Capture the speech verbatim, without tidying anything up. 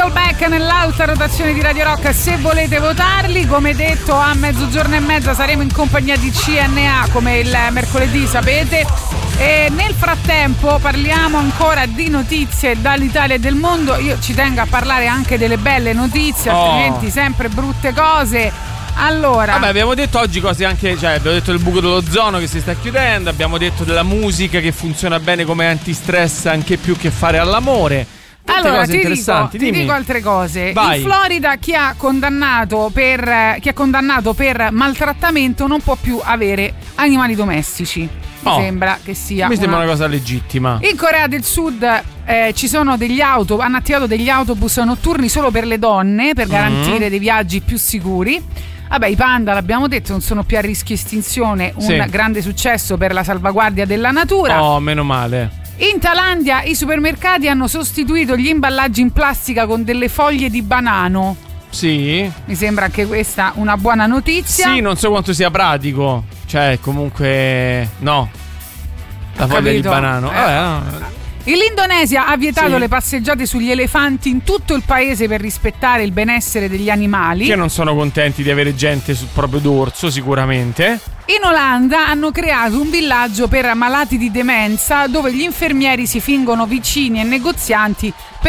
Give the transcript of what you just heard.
Nickelback nell'alta rotazione di Radio Rock. Se volete votarli, come detto, a mezzogiorno e mezza saremo in compagnia di C N A come il mercoledì, sapete. E nel frattempo parliamo ancora di notizie dall'Italia e del mondo. Io ci tengo a parlare anche delle belle notizie, oh. altrimenti sempre brutte cose. Allora, vabbè, abbiamo detto oggi cose anche, cioè abbiamo detto del buco dell'ozono che si sta chiudendo, abbiamo detto della musica che funziona bene come antistress anche più che fare all'amore. Tutte allora cose ti, interessanti. dico, ti dico altre cose. Vai. In Florida chi ha condannato per chi è condannato per maltrattamento non può più avere animali domestici. Mi oh. sembra che sia Mi una... sembra una cosa legittima. In Corea del Sud eh, ci sono degli auto, hanno attivato degli autobus notturni solo per le donne per garantire mm. dei viaggi più sicuri. Vabbè, i panda, l'abbiamo detto, non sono più a rischio estinzione, un sì. grande successo per la salvaguardia della natura. Oh, meno male. In Thailandia i supermercati hanno sostituito gli imballaggi in plastica con delle foglie di banano. Sì. Mi sembra anche questa una buona notizia. Sì, non so quanto sia pratico. Cioè, comunque, no. La Ho foglia capito. di banano. Eh. Eh, no. L'Indonesia ha vietato sì. le passeggiate sugli elefanti in tutto il paese per rispettare il benessere degli animali. Che non sono contenti di avere gente sul proprio dorso, sicuramente. In Olanda hanno creato un villaggio per malati di demenza dove gli infermieri si fingono vicini ai negozianti per